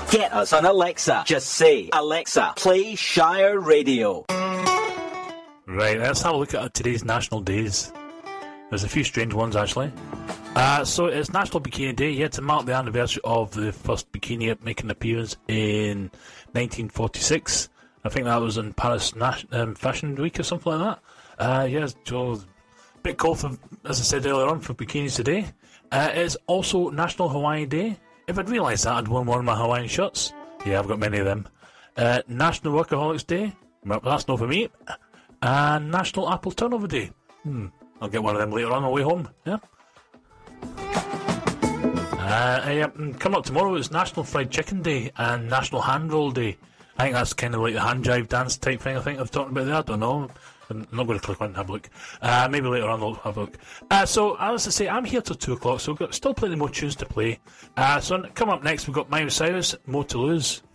Get us on Alexa. Just say, Alexa, play Shire Radio. Right, let's have a look at today's national days. There's a few strange ones, actually. So it's National Bikini Day, yeah, to mark the anniversary of the first bikini making an appearance in 1946. I think that was in Paris Fashion Week or something like that. Yeah, so a bit cold, for, as I said earlier on, for bikinis today. It's also National Hawaii Day. If I'd realised that, I'd worn one of my Hawaiian shirts. Yeah, I've got many of them. National Workaholics Day. Well, that's not for me. And National Apple Turnover Day. I'll get one of them later on the way home. Yeah. Coming up tomorrow is National Fried Chicken Day and National Hand Roll Day. I think that's kind of like the hand jive dance type thing I think I've talked about there. I don't know. I'm not going to click on and have a look. Maybe later on I'll have a look. So, as I say, I'm here till 2 o'clock, so we've got still plenty more tunes to play. So, coming up next, we've got Miley Cyrus, More to Lose.